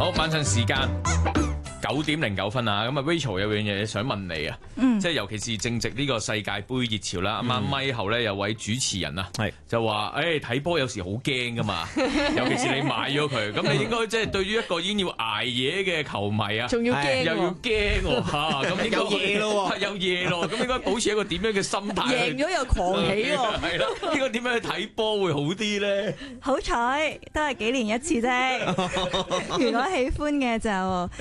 好，晚上時間9:09啊，咁啊 Rachel 有樣嘢想問你啊，即係尤其是正值呢個世界盃熱潮啦，啱啱咪後咧有位主持人啊，就話睇波有時好驚噶嘛，尤其是你買咗佢，咁你應該即係對於一個已經要捱夜嘅球迷啊， 仲要驚又要驚喎嚇，咁應該有嘢咯， 有嘢咯，咁應該保持一個點樣嘅心態？ 贏咗又狂喜喎， 係啦，應該點樣去睇波會好啲咧？ 好彩都係幾年一次啫。如果喜歡嘅就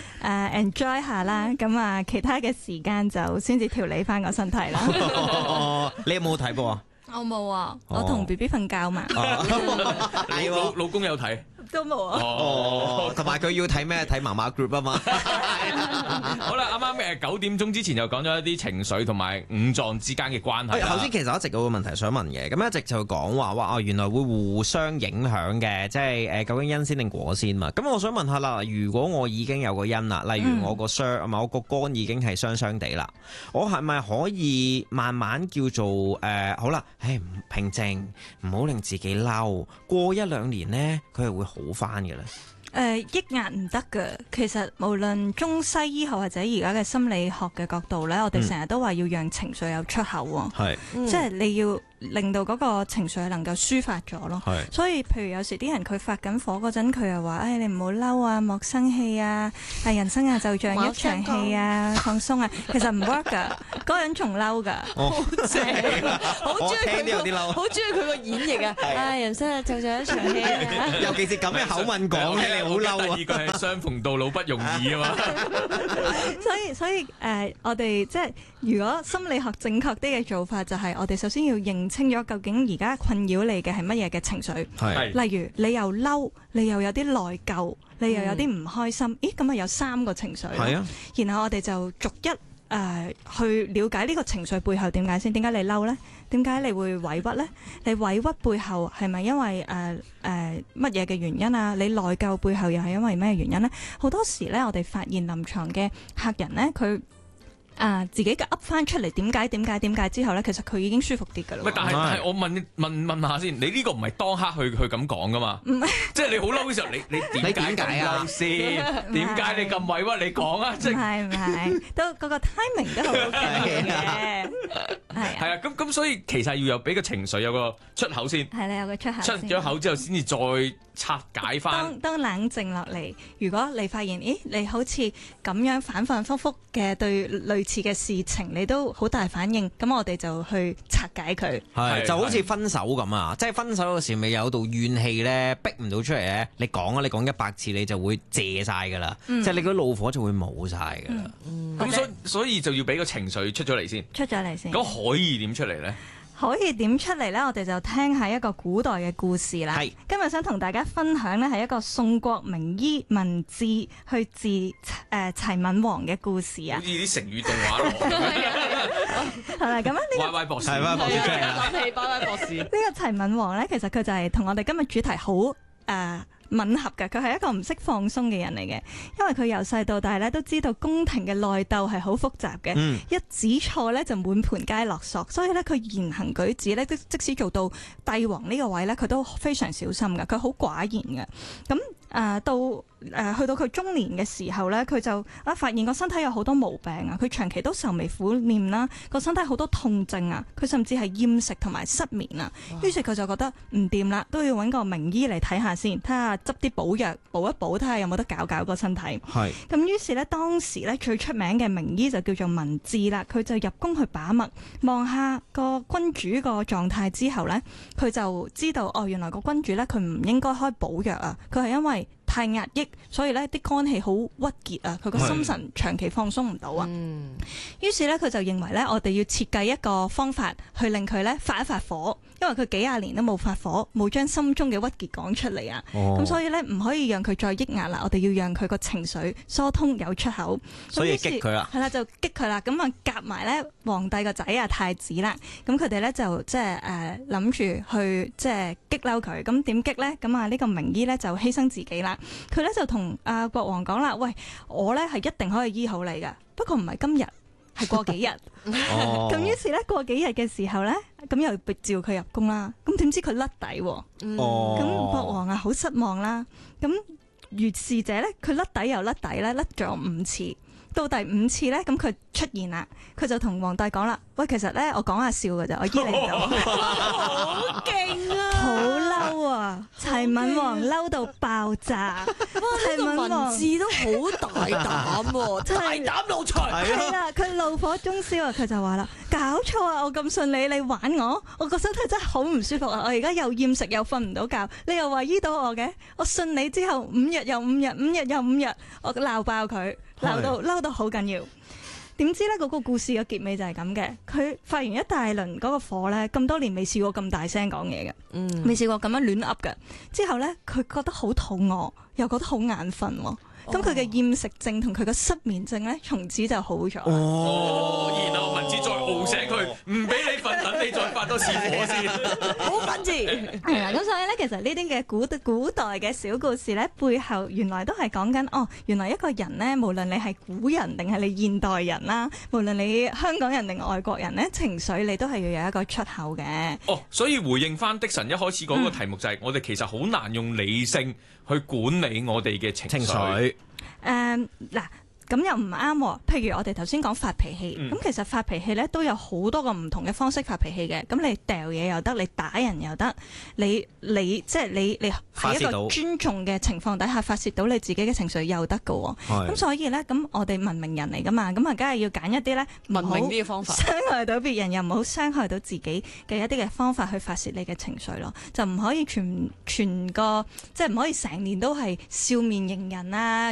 enjoy 下啦，咁啊其他嘅時間就先至調理翻個身體啦。 你有冇睇波啊？ 我冇啊，我同 BB 瞓覺嘛。 老公有睇。 都冇啊！ 同埋佢要睇咩？睇媽媽 group 啊嘛。 好啦，啱啱9點鐘之前又講咗一啲情緒同埋五臟之間嘅關係。 頭先其實一直有個問題想問嘅，咁一直就講話哇，原來會互相影響嘅，即係究竟因先定果先嘛？咁我想問下啦，如果我已經有個因啦，例如我個我個肝已經係傷地啦，我係咪可以慢慢叫做好啦？平靜，唔好令自己嬲，過1-2年呢，佢係會好翻嘅咧。 抑壓唔得㗎，其實無論中西醫學或者而家嘅心理學嘅角度咧，我哋成日都話要讓情緒有出口喎，即係你要令到嗰個情緒能夠抒發咗咯。所以譬如有時啲人佢發緊火嗰陣，佢又話你唔好嬲啊，莫生氣啊，人生啊就像一場戲啊，放鬆啊，其實唔 work 㗎，嗰個人仲嬲㗎。 好正，好中意佢個演繹啊！人生啊就像一場戲啊， 尤其是咁嘅口吻講咧，你好嬲啊！ 呢個係相逢到老不容易啊嘛。 所以我哋即係如果心理學正確啲嘅做法，就係我哋首先要認清咗究竟而家困擾你嘅係乜嘢嘅情緒。例如你又嬲，你又有啲內疚，你又有啲唔開心。咦，咁啊有3個情緒。然後我哋就逐一去了解呢個情緒背後點解先？點解你嬲呢？點解你會委屈呢？你委屈背後係咪因為乜嘢嘅原因啊？你內疚背後又係因為咩原因呢？好多時呢，我哋發現臨床嘅客人呢，佢自己嘅噏翻出嚟點解之後咧，其實佢已經舒服啲噶啦。 但係我問下先，你呢個唔係當刻去咁講噶嘛？唔係，即係你好嬲嘅時候，你點解啊？先點解你咁委屈？你講啊！即係唔係都嗰個 timing 都好緊要嘅。 係啊，咁所以其實要有俾個情緒有個出口先。 係啦，有個出口。出咗口之後，先至再拆解翻。 當冷靜落嚟，如果你發現，你好似咁樣反反覆覆嘅對類似嘅事情，你都好大反應，咁我哋就去拆解佢。 就好似分手咁啊！即係分手嗰時咪有道怨氣咧，逼唔到出嚟咧。你講100次，你就會謝晒噶啦，即係你嗰怒火就會冇晒噶啦。 咁所以就要俾個情緒出咗嚟先。 出咗嚟先。 咁可以點出嚟咧？ 可以點出嚟呢？我哋就聽下一個古代嘅故事啦。今日想同大家分享呢係一個宋國名醫文治去治齊閔王嘅故事啊。 好似啲成語動畫咯。 係啦，咁啊呢個 Y 博士， 諗起 Y 博士。 呢個齊閔王呢，其實佢就係同我哋今日主題好吻合嘅，佢係一個唔識放鬆嘅人嚟嘅，因為佢由細到大咧都知道宮廷嘅內鬥係好複雜嘅，一指錯咧就滿盤皆落索，所以咧佢言行舉止咧，即使做到帝王呢個位咧，佢都非常小心嘅，佢好寡言嘅，咁去到佢中年嘅時候咧，佢就發現個身體有好多毛病啊，佢長期都愁眉苦臉啦，個身體好多痛症啊，佢甚至係厭食同埋失眠啊，於是佢就覺得唔掂啦，都要揾個名醫嚟睇下先，睇下執啲補藥補一補，睇下有冇得搞個身體。咁於是咧，當時咧最出名嘅名醫就叫做文治啦，佢就入宮去把脈，望下個君主個狀態之後咧，佢就知道原來個君主咧佢唔應該開補藥啊，佢係因為太壓抑，所以咧啲肝氣好鬱結啊，佢個心神長期放鬆唔到啊。於是咧佢就認為咧，我哋要設計一個方法去令佢咧發一發火，因為佢幾廿年都冇發火，冇將心中嘅鬱結講出嚟啊。咁所以咧唔可以讓佢再抑壓啦，我哋要讓佢個情緒疏通有出口。 所以激佢啦， 係啦，就激佢啦。咁啊夾埋咧皇帝個仔啊太子啦，咁佢哋咧就即係諗住去即係激嬲佢。咁點激咧？咁啊呢個名醫咧就犧牲自己啦。佢咧就同國王講啦，喂，我咧係一定可以醫好你噶，不過唔係今日，係過幾日。咁於是咧過幾日嘅時候咧，咁又召佢入宮啦。咁點知佢甩底喎？咁國王啊好失望啦。咁如是者咧，佢甩底又甩底咧，甩咗5次。到第5次咧，咁佢出現啦，佢就同皇帝講啦：喂，其實咧我講下笑㗎咋，我醫你唔到。 好勁啊！ 好嬲啊！齊閔王嬲到爆炸。 哇！呢個文字都好大膽喎，大膽怒才。 係啦，佢怒火中燒啊！佢就話啦：搞錯啊！我咁信你，你玩我個身體真係好唔舒服啊！我而家又厭食又瞓唔到覺，你又話醫到我嘅，我信你之後5日又5日，5日又5日，我鬧爆佢。嬲到好緊要，點知咧嗰個故事嘅結尾就係咁嘅，佢發完一大輪嗰個火咧，咁多年未試過咁大聲講嘢嘅，未試過咁樣亂噏嘅。之後咧，佢覺得好肚餓，又覺得好眼瞓喎。咁佢嘅厭食症同佢嘅失眠症咧，從此就好咗。 然後文字再傲醒佢，唔俾你瞓，等你再發多次火先。 好分字係啦，咁所以咧，其實呢啲嘅古代嘅小故事咧，背後原來都係講緊原來一個人咧，無論你係古人定係你現代人啦，無論你香港人定外國人咧，情緒你都係要有一個出口嘅。 所以回應翻的神一開始講個題目就係，我哋其實好難用理性去管理我哋嘅情緒。 嗱。咁又唔啱喎，譬如我哋頭先講發脾氣，咁其實發脾氣咧都有好多個唔同嘅方式發脾氣嘅。咁你掉嘢又得，你打人又得，你即係你喺一個尊重嘅情況底下發泄到你自己嘅情緒又得㗎喎。咁所以咧，咁我哋文明人嚟噶嘛，咁啊梗係要揀一啲咧文明啲嘅方法， 傷害到別人又唔好傷害到自己嘅一啲嘅方法去發泄你嘅情緒咯。就唔可以全個即係唔可以成年都係笑面迎人啊，